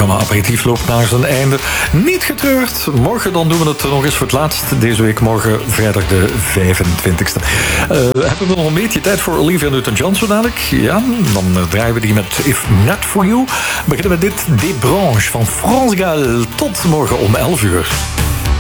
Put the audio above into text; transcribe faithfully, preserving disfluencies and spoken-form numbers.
programma Aperitief loopt naar zijn einde. Niet getreurd. Morgen dan doen we het nog eens voor het laatst. Deze week morgen vrijdag de vijfentwintigste. Uh, hebben we nog een beetje tijd voor Olivia Newton-John zo dadelijk? Ja, dan uh, draaien we die met If Not For You. We beginnen met dit Des Branches van France Gall. Tot morgen om elf uur.